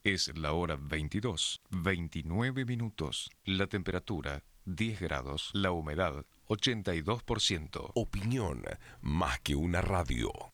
Es la hora 22:29. La temperatura 10 grados. La humedad 82%. Opinión más que una radio.